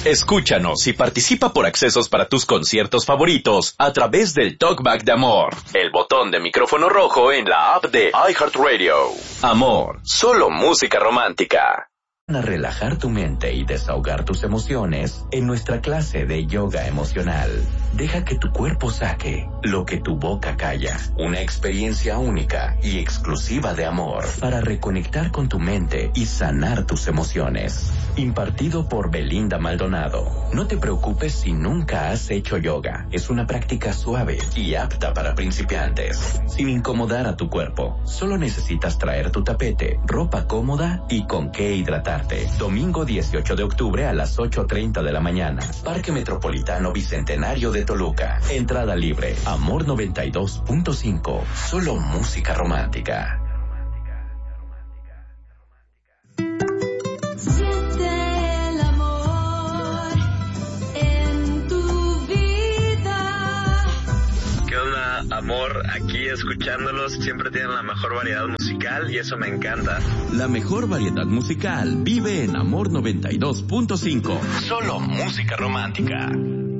Escúchanos y participa por accesos para tus conciertos favoritos a través del Talkback de Amor, el botón de micrófono rojo en la app de iHeartRadio. Amor, solo música romántica. A relajar tu mente y desahogar tus emociones en nuestra clase de yoga emocional. Deja que tu cuerpo saque lo que tu boca calla. Una experiencia única y exclusiva de amor para reconectar con tu mente y sanar tus emociones. Impartido por Belinda Maldonado. No te preocupes si nunca has hecho yoga. Es una práctica suave y apta para principiantes. Sin incomodar a tu cuerpo. Solo necesitas traer tu tapete, ropa cómoda y con qué hidratar. Domingo 18 de octubre a las 8:30 de la mañana. Parque Metropolitano Bicentenario de Toluca. Entrada libre. Amor 92.5. Solo música romántica. Siente el amor en tu vida. ¿Qué onda, amor? Aquí escuchándolos, siempre tienen la mejor variedad musical y eso me encanta. La mejor variedad musical vive en Amor 92.5. Solo música romántica.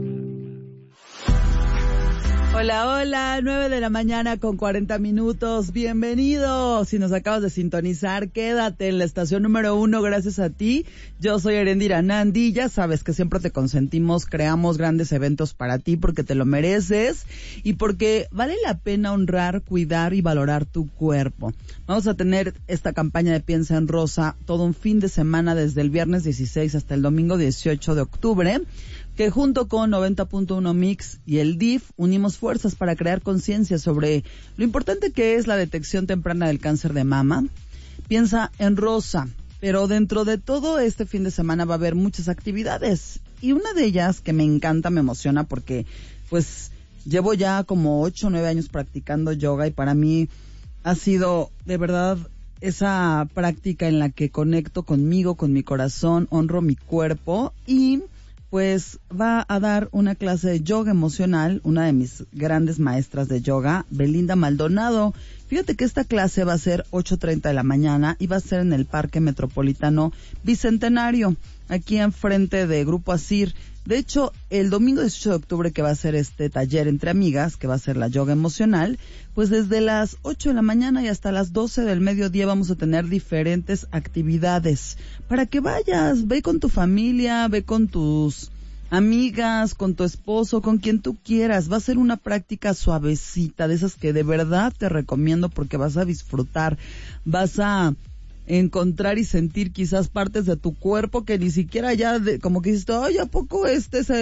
Hola, hola, 9 de la mañana con 40 minutos. Bienvenidos. Si nos acabas de sintonizar, quédate en la estación número 1 gracias a ti. Yo soy Erendira Nandi. Ya sabes que siempre te consentimos, creamos grandes eventos para ti porque te lo mereces y porque vale la pena honrar, cuidar y valorar tu cuerpo. Vamos a tener esta campaña de Piensa en Rosa todo un fin de semana desde el viernes 16 hasta el domingo 18 de octubre. Que junto con 90.1 Mix y el DIF unimos fuerzas para crear conciencia sobre lo importante que es la detección temprana del cáncer de mama. Piensa en Rosa, pero dentro de todo este fin de semana va a haber muchas actividades y una de ellas que me encanta, me emociona porque pues llevo ya como 8 o 9 años practicando yoga y para mí ha sido de verdad esa práctica en la que conecto conmigo, con mi corazón, honro mi cuerpo y pues va a dar una clase de yoga emocional, una de mis grandes maestras de yoga, Belinda Maldonado. Fíjate que esta clase va a ser 8:30 de la mañana y va a ser en el Parque Metropolitano Bicentenario, aquí enfrente de Grupo Asir. De hecho, el domingo 18 de octubre que va a ser este taller entre amigas, que va a ser la yoga emocional, pues desde las 8 de la mañana y hasta las 12 del mediodía vamos a tener diferentes actividades. Para que vayas, ve con tu familia, ve con tus amigas, con tu esposo, con quien tú quieras. Va a ser una práctica suavecita, de esas que de verdad te recomiendo porque vas a disfrutar, vas a encontrar y sentir quizás partes de tu cuerpo que ni siquiera ya como que dices, ay, ¿a poco esta es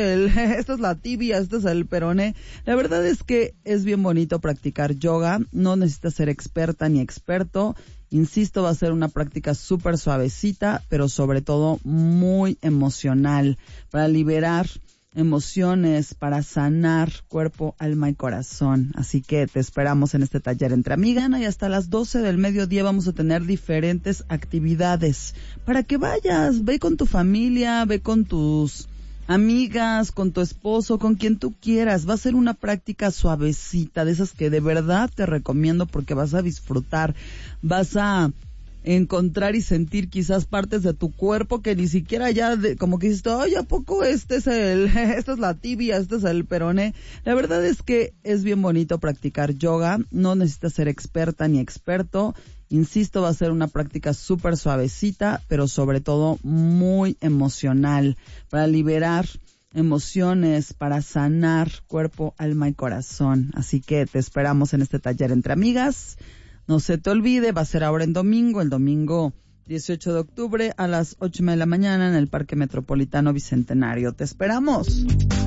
la tibia, este es el peroné? La verdad es que es bien bonito practicar yoga, no necesitas ser experta ni experto, insisto, va a ser una práctica súper suavecita, pero sobre todo muy emocional, para liberar emociones, para sanar cuerpo, alma y corazón. Así que te esperamos en este taller entre amigas y hasta las 12 del mediodía vamos a tener diferentes actividades. Para que vayas, ve con tu familia, ve con tus amigas, con tu esposo, con quien tú quieras. Va a ser una práctica suavecita, de esas que de verdad te recomiendo porque vas a disfrutar, vas a encontrar y sentir quizás partes de tu cuerpo que ni siquiera ya como que dices, ay, ¿a poco esta es la tibia, este es el peroné? La verdad es que es bien bonito practicar yoga, no necesitas ser experta ni experto, insisto, va a ser una práctica súper suavecita, pero sobre todo muy emocional, para liberar emociones, para sanar cuerpo, alma y corazón. Así que te esperamos en este taller entre amigas. No se te olvide, va a ser ahora el domingo 18 de octubre a las 8 de la mañana en el Parque Metropolitano Bicentenario. ¡Te esperamos!